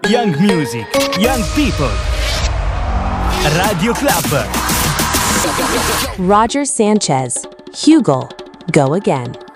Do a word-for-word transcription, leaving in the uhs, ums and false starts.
Young music, young people. Radio Club. Roger Sanchez, Hugo, go again.